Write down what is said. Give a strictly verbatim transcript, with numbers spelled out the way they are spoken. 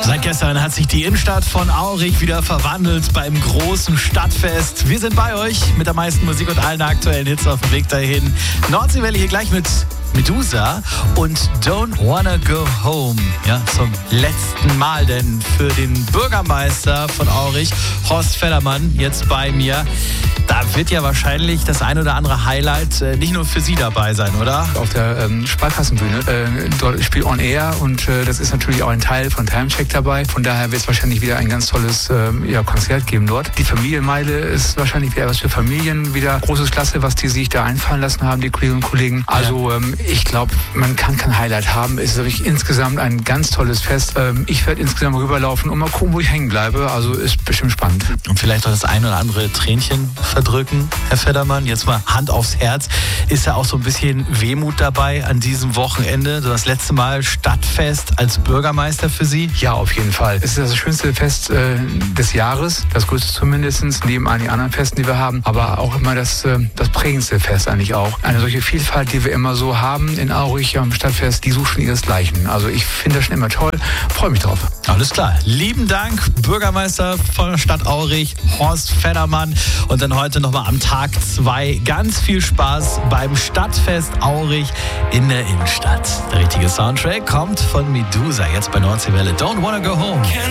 Seit gestern hat sich die Innenstadt von Aurich wieder verwandelt beim großen Stadtfest. Wir sind bei euch mit der meisten Musik und allen aktuellen Hits auf dem Weg dahin. Nordseewelle hier gleich mit Medusa und Don't Wanna Go Home. Ja, zum letzten Mal, denn für den Bürgermeister von Aurich, Horst Federmann, jetzt bei mir. Da wird ja wahrscheinlich das ein oder andere Highlight äh, nicht nur für Sie dabei sein, oder? Auf der ähm, Sparkassenbühne. Äh, dort spielt On Air und äh, das ist natürlich auch ein Teil von Timecheck dabei. Von daher wird es wahrscheinlich wieder ein ganz tolles äh, ja, Konzert geben dort. Die Familienmeile ist wahrscheinlich wieder was für Familien. Wieder großes Klasse, was die sich da einfallen lassen haben, die Kolleginnen und Kollegen. Also ja. ähm, ich glaube, man kann kein Highlight haben. Es ist wirklich insgesamt ein ganz tolles Fest. Ähm, ich werde insgesamt rüberlaufen und mal gucken, wo ich hängen bleibe. Also ist bestimmt spannend. Und vielleicht auch das ein oder andere Tränchen verdrücken, Herr Federmann. Jetzt mal Hand aufs Herz. Ist ja auch so ein bisschen Wehmut dabei an diesem Wochenende? So das letzte Mal Stadtfest als Bürgermeister für Sie? Ja, auf jeden Fall. Es ist das schönste Fest äh, des Jahres, das größte zumindest, neben einigen anderen Festen, die wir haben, aber auch immer das, äh, das prägendste Fest eigentlich auch. Eine solche Vielfalt, die wir immer so haben in Aurich am Stadtfest, die sucht schon ihresgleichen. Also ich finde das schon immer toll, freue mich drauf. Alles klar. Lieben Dank, Bürgermeister von der Stadt Aurich, Horst Federmann. Und dann heute nochmal am Tag zwei ganz viel Spaß beim Stadtfest Aurich in der Innenstadt. Der richtige Soundtrack kommt von Medusa, jetzt bei Nordseewelle. Don't Wanna Go Home.